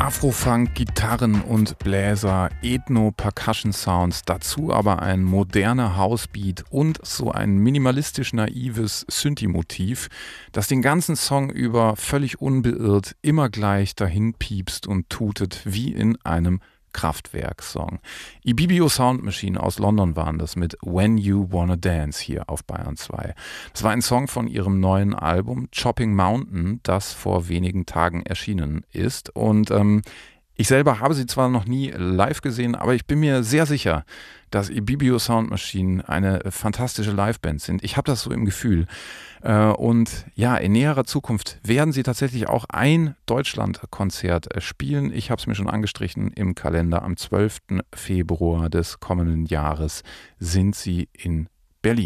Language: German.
Afrofunk, Gitarren und Bläser, Ethno-Percussion-Sounds, dazu aber ein moderner Housebeat und so ein minimalistisch naives Synthi-Motiv, das den ganzen Song über völlig unbeirrt immer gleich dahin piepst und tutet wie in einem Kraftwerk-Song. Ibibio Sound Machine aus London waren das mit When You Wanna Dance hier auf Bayern 2. Das war ein Song von ihrem neuen Album Chopping Mountain, das vor wenigen Tagen erschienen ist. Und ich selber habe sie zwar noch nie live gesehen, aber ich bin mir sehr sicher, dass Ibibio Sound Machine eine fantastische Liveband sind. Ich habe das so im Gefühl. Und ja, in näherer Zukunft werden sie tatsächlich auch ein Deutschlandkonzert spielen. Ich habe es mir schon angestrichen im Kalender. Am 12. Februar des kommenden Jahres sind sie in